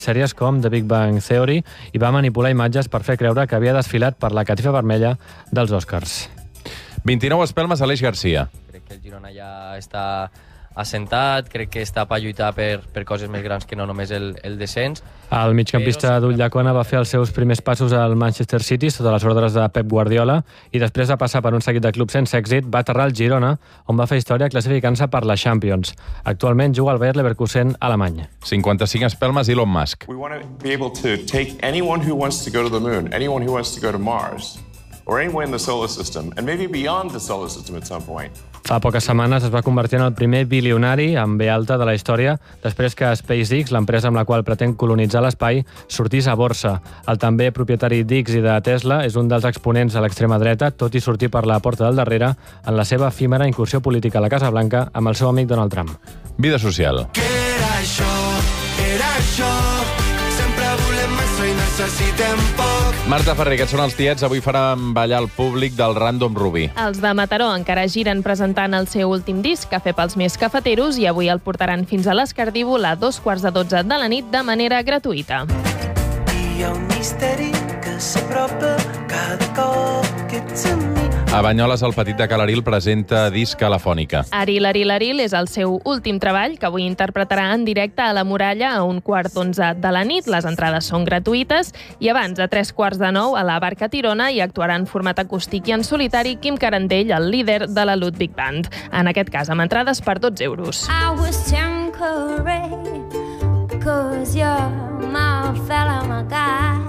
sèries com The Big Bang Theory i va manipular imatges per fer creure que havia desfilat per la catifa vermella dels Oscars. 29 espelmes a Aleix Garcia. Crec que el Girona ja està assentat, crec que està per lluitar per coses més grans que no només el descens. El migcampista d'Ullacona va fer els seus primers passos al Manchester City sota les ordres de Pep Guardiola i després de passar per un seguit de clubs sense èxit va aterrar al Girona, on va fer història classificant-se per la Champions. Actualment juga al Bayer Leverkusen alemany. 55 espelmes Elon Musk. We want to be able to take anyone who wants to go to the moon, anyone who wants to go to Mars, or anywhere in the solar system, and maybe beyond the solar system at some point. Fa poques setmanes es va convertir en el primer bilionari amb B alta de la història després que SpaceX, l'empresa amb la qual pretén colonitzar l'espai, sortís a borsa. El també propietari d'X i de Tesla és un dels exponents a l'extrema dreta, tot i sortir per la porta del darrere en la seva efímera incursió política a la Casa Blanca amb el seu amic Donald Trump. Vida social. Què era això, sempre volem massa i necessitem poc. Marta Ferrer, aquests són els tiets. Avui faran ballar el públic del Random Rubí. Els de Mataró encara giren presentant el seu últim disc, Cafè pels més cafeteros, i avui el portaran fins a l'Escardívol a 2:45 de la nit de manera gratuïta. Hi ha un misteri que s'apropa cada cop que ets amb mi. A Banyoles, el Petit de Calaril presenta disc a la Fònica. Aril, Aril, Aril és el seu últim treball, que avui interpretarà en directe a la Muralla a 1:15 de la nit. Les entrades són gratuïtes i abans, a 8:45, a la Barca Tirona, hi actuarà en format acústic i en solitari Quim Carandell, el líder de la Ludwig Band. En aquest cas, amb entrades per 12 euros. I was temporary, 'cause you're my fella, my guy.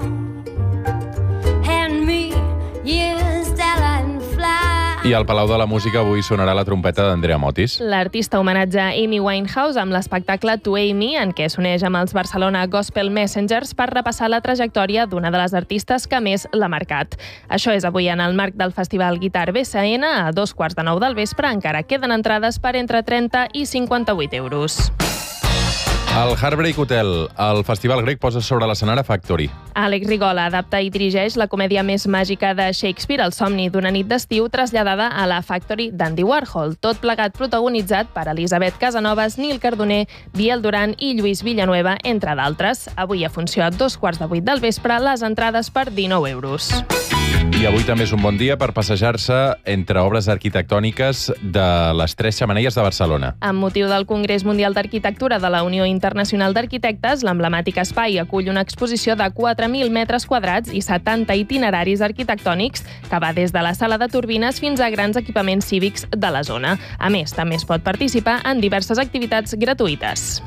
And me, you still and fly. I al Palau de la Música avui sonarà la trompeta d'Andrea Motis. L'artista homenatja Amy Winehouse amb l'espectacle To Amy, en què s'uneix amb els Barcelona Gospel Messengers per repassar la trajectòria d'una de les artistes que més l'ha marcat. Això és avui en el marc del Festival Guitar BSN a 2:15 del vespre. Encara queden entrades per entre 30 i 58 euros. El Heartbreak Hotel, el festival grec, posa sobre l'escenari Factory. Àlex Rigola adapta i dirigeix la comèdia més màgica de Shakespeare, El somni d'una nit d'estiu, traslladada a la Factory d'Andy Warhol. Tot plegat protagonitzat per Elisabet Casanovas, Nil Cardoner, Biel Duran i Lluís Villanueva, entre d'altres. Avui a funció a 2:15 del vespre, les entrades per 19 euros. I avui també és un bon dia per passejar-se entre obres arquitectòniques de les 3 xemeneies de Barcelona. Amb motiu del Congrés Mundial d'Arquitectura de la Unió Internacional d'Arquitectes, l'emblemàtic espai acull una exposició de 4.000 metres quadrats i 70 itineraris arquitectònics que va des de la sala de turbines fins a grans equipaments cívics de la zona. A més, també es pot participar en diverses activitats gratuïtes.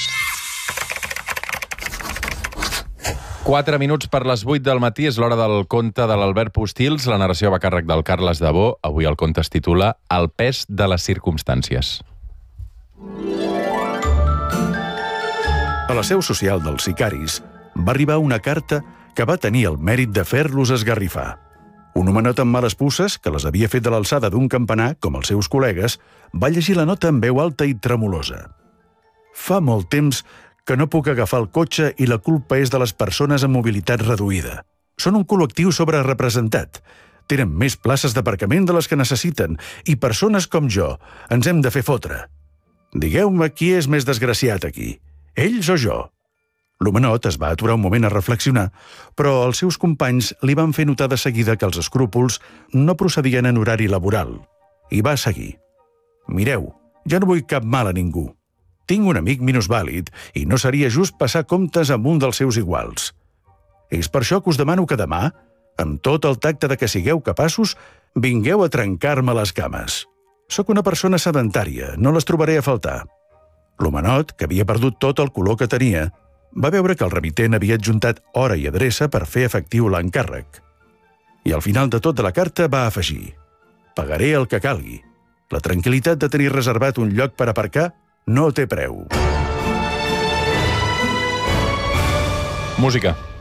4 minuts per les 8 del matí, és l'hora del conte de l'Albert Postils. La narració va a càrrec del Carles Dabó. Avui el conte es titula El pes de les circumstàncies. A la seu social dels sicaris va arribar una carta que va tenir el mèrit de fer-los esgarrifar. Un homenot amb males puces, que les havia fet de l'alçada d'un campanar, com els seus col·legues, va llegir la nota amb veu alta i tremolosa. Fa molt temps que no puc agafar el cotxe i la culpa és de les persones amb mobilitat reduïda. Són un col·lectiu sobrerepresentat. Tenen més places d'aparcament de les que necessiten i persones com jo ens hem de fer fotre. Digueu-me qui és més desgraciat aquí, ells o jo? L'homenot es va aturar un moment a reflexionar, però els seus companys li van fer notar de seguida que els escrúpols no procedien en horari laboral. I va seguir. Mireu, jo no vull cap mal a ningú. Tinc un amic minusvàlid i no seria just passar comptes amb un dels seus iguals. És per això que us demano que demà, amb tot el tacte de que sigueu capaços, vingueu a trencar-me les cames. Soc una persona sedentària, no les trobaré a faltar. L'homenot, que havia perdut tot el color que tenia, va veure que el remitent havia adjuntat hora i adreça per fer efectiu l'encàrrec. I al final de tot de la carta va afegir: pagaré el que calgui. La tranquil·litat de tenir reservat un lloc per aparcar no té preu. Música.